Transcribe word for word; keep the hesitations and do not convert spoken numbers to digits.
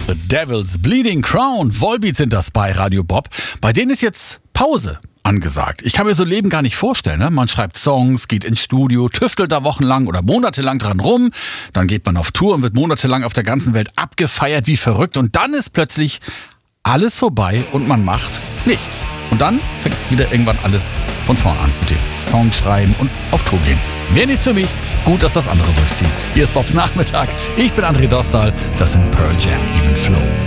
The Devil's Bleeding Crown. Volbeat sind das bei Radio Bob. Bei denen ist jetzt Pause angesagt. Ich kann mir so Leben gar nicht vorstellen. Ne? Man schreibt Songs, geht ins Studio, tüftelt da wochenlang oder monatelang dran rum. Dann geht man auf Tour und wird monatelang auf der ganzen Welt abgefeiert wie verrückt. Und dann ist plötzlich alles vorbei und man macht nichts. Und dann fängt wieder irgendwann alles von vorn an mit dem Song schreiben und auf Tour gehen. Wäre nichts für mich. Gut, dass das andere durchziehen. Hier ist Bobs Nachmittag. Ich bin André Dostal. Das sind Pearl Jam, Even Flow.